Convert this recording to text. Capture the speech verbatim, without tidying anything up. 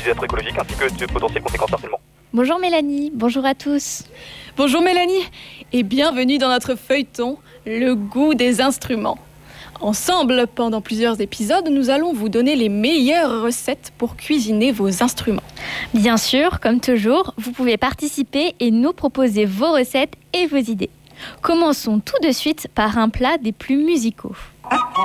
désastres écologiques ainsi que de potentielles conséquences harcèlement. Bonjour Mélanie, bonjour à tous. Bonjour Mélanie et bienvenue dans notre feuilleton Le goût des instruments. Ensemble, pendant plusieurs épisodes, nous allons vous donner les meilleures recettes pour cuisiner vos instruments. Bien sûr, comme toujours, vous pouvez participer et nous proposer vos recettes et vos idées. Commençons tout de suite par un plat des plus musicaux.